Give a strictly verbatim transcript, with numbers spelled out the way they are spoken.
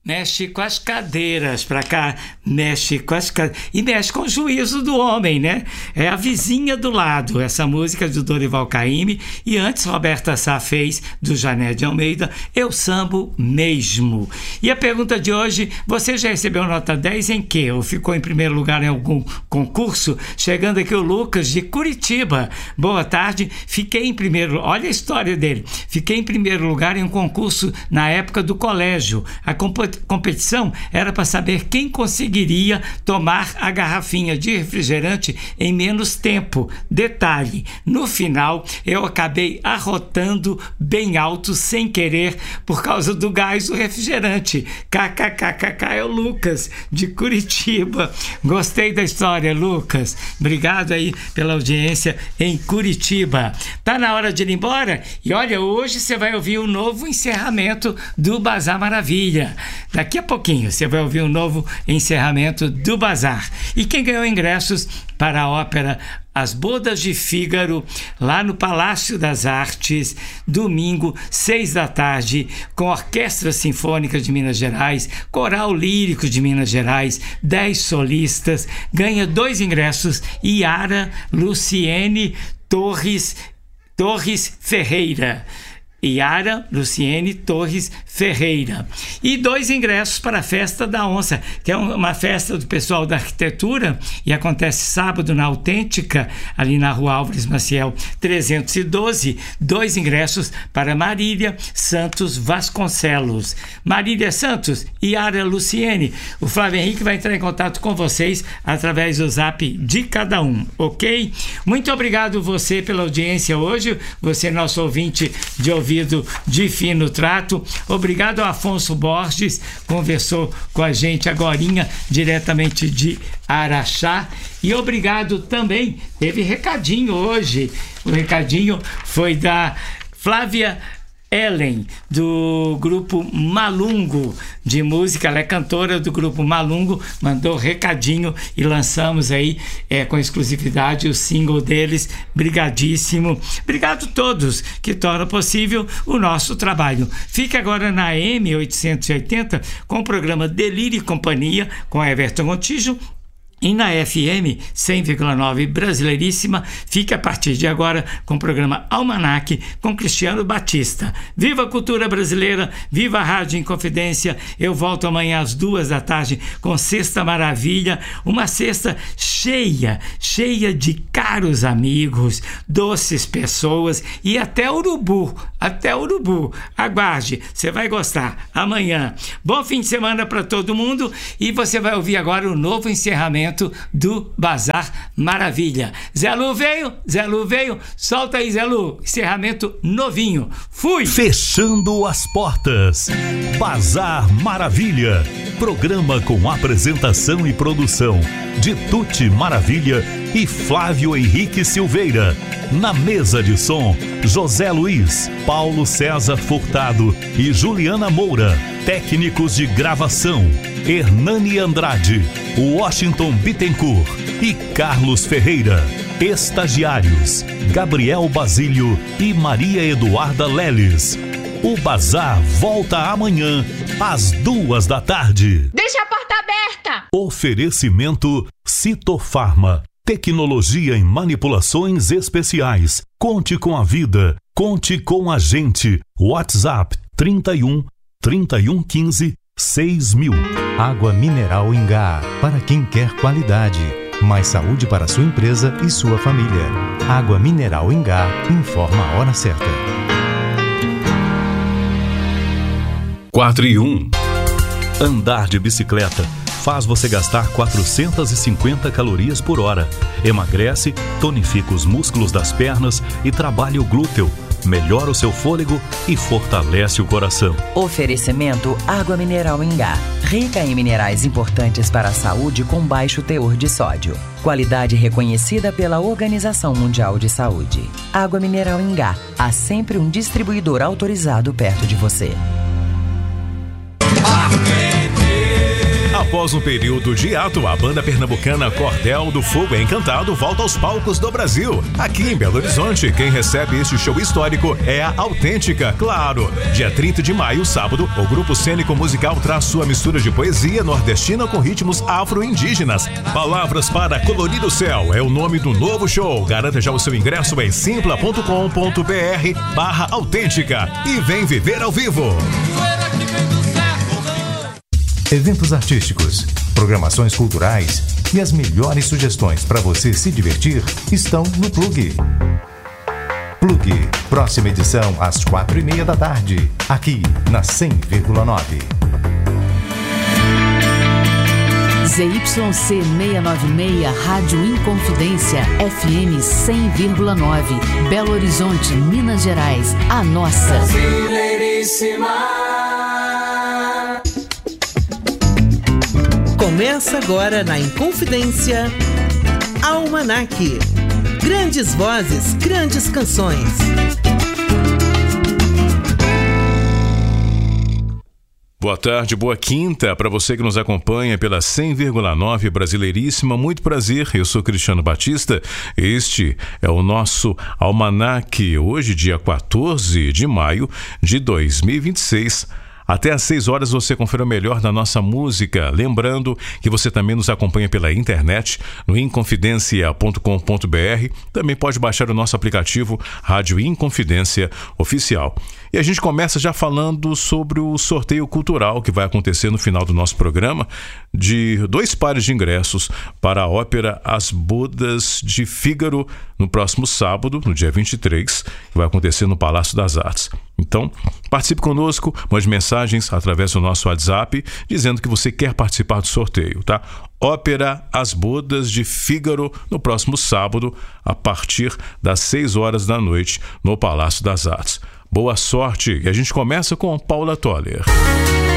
Mexe com as cadeiras pra cá, mexe com as cadeiras, e mexe com o juízo do homem, né? É a vizinha do lado, essa música do Dorival Caymmi, e antes Roberta Sá fez, do Jané de Almeida, Eu Sambo Mesmo. E a pergunta de hoje, você já recebeu nota dez em quê? Ou ficou em primeiro lugar em algum concurso? Chegando aqui o Lucas, de Curitiba. Boa tarde, fiquei em primeiro, olha a história dele, fiquei em primeiro lugar em um concurso na época do colégio. A comp- competição era para saber quem conseguiria tomar a garrafinha de refrigerante em menos tempo. Detalhe, no final eu acabei arrotando bem alto sem querer por causa do gás do refrigerante. Kkkk é o Lucas, de Curitiba. Gostei da história, Lucas. Obrigado aí pela audiência em Curitiba. Tá na hora de ir embora? E olha, hoje você vai ouvir o novo encerramento do Bazar Maravilha. Daqui a pouquinho você vai ouvir o novo encerramento do Bazar. E quem ganhou ingressos para a ópera As Bodas de Fígaro, lá no Palácio das Artes, domingo, seis da tarde, com Orquestra Sinfônica de Minas Gerais, Coral Lírico de Minas Gerais, dez solistas, ganha dois ingressos, Yara Luciene Torres, Torres Ferreira. Yara Luciene Torres Ferreira. E dois ingressos para a Festa da Onça, que é uma festa do pessoal da arquitetura e acontece sábado na Autêntica, ali na Rua Álvares Maciel trezentos e doze. Dois ingressos para Marília Santos Vasconcelos. Marília Santos e Yara Luciene. O Flávio Henrique vai entrar em contato com vocês através do zap de cada um, ok? Muito obrigado você pela audiência hoje, você nosso ouvinte de ouvir de fino trato. Obrigado ao Afonso Borges, conversou com a gente agorinha, diretamente de Araxá. E obrigado também, teve recadinho hoje, o recadinho foi da Flávia Ellen, do grupo Malungo de música. Ela é cantora do grupo Malungo, mandou recadinho e lançamos aí é, com exclusividade o single deles. Brigadíssimo. Obrigado a todos que tornam possível o nosso trabalho. Fique agora na M oitocentos e oitenta com o programa Delírio e Companhia com Everton Gontijo. E na F M cem vírgula nove Brasileiríssima, fique a partir de agora com o programa Almanac com Cristiano Batista. Viva a cultura brasileira, viva a Rádio Inconfidência. Eu volto amanhã às duas da tarde com Sexta Maravilha, uma sexta cheia, cheia de caros amigos, doces pessoas e até urubu, até urubu. Aguarde, você vai gostar. Amanhã. Bom fim de semana para todo mundo e você vai ouvir agora o novo encerramento do Bazar Maravilha. Zé Lu veio, Zé Lu veio, solta aí, Zé Lu, encerramento novinho. Fui! Fechando as portas. Bazar Maravilha, programa com apresentação e produção de Tuti Maravilha e Flávio Henrique Silveira. Na mesa de som, José Luiz, Paulo César Furtado e Juliana Moura. Técnicos de gravação, Hernani Andrade, Washington Bittencourt e Carlos Ferreira. Estagiários, Gabriel Basílio e Maria Eduarda Leles. O Bazar volta amanhã, às duas da tarde. Deixa a porta aberta! Oferecimento Citofarma. Tecnologia em manipulações especiais. Conte com a vida. Conte com a gente. WhatsApp trinta e um, trinta e um quinze, seis mil. Água mineral Ingá. Para quem quer qualidade. Mais saúde para sua empresa e sua família. Água mineral Ingá. Informa a hora certa. quatro e um. Andar de bicicleta faz você gastar quatrocentas e cinquenta calorias por hora. Emagrece, tonifica os músculos das pernas e trabalha o glúteo. Melhora o seu fôlego e fortalece o coração. Oferecimento Água Mineral Ingá. Rica em minerais importantes para a saúde com baixo teor de sódio. Qualidade reconhecida pela Organização Mundial de Saúde. Água Mineral Ingá. Há sempre um distribuidor autorizado perto de você. Após um período de hiato, a banda pernambucana Cordel do Fogo Encantado volta aos palcos do Brasil. Aqui em Belo Horizonte, quem recebe este show histórico é a Autêntica, claro. Dia trinta de maio, sábado, o grupo cênico musical traz sua mistura de poesia nordestina com ritmos afro-indígenas. Palavras para Colorir o Céu é o nome do novo show. Garanta já o seu ingresso em simpla ponto com ponto br barra autêntica e vem viver ao vivo. Eventos artísticos, programações culturais e as melhores sugestões para você se divertir estão no Plug. Plug, próxima edição às quatro e meia da tarde, aqui na cem vírgula nove. Z Y C seiscentos e noventa e seis, Rádio Inconfidência, F M cem vírgula nove, Belo Horizonte, Minas Gerais, a nossa. Brasileiríssima. Começa agora na Inconfidência, Almanac. Grandes vozes, grandes canções. Boa tarde, boa quinta para você que nos acompanha pela cem vírgula nove Brasileiríssima. Muito prazer, eu sou Cristiano Batista. Este é o nosso Almanac, hoje dia quatorze de maio de dois mil e vinte e seis. Até às seis horas você confere o melhor da nossa música. Lembrando que você também nos acompanha pela internet no inconfidencia ponto com ponto br. Também pode baixar o nosso aplicativo Rádio Inconfidência Oficial. E a gente começa já falando sobre o sorteio cultural que vai acontecer no final do nosso programa de dois pares de ingressos para a ópera As Bodas de Fígaro no próximo sábado, no dia vinte e três, que vai acontecer no Palácio das Artes. Então, participe conosco, mande mensagens através do nosso WhatsApp dizendo que você quer participar do sorteio, tá? Ópera As Bodas de Fígaro no próximo sábado, a partir das seis horas da noite, no Palácio das Artes. Boa sorte! E a gente começa com Paula Toller.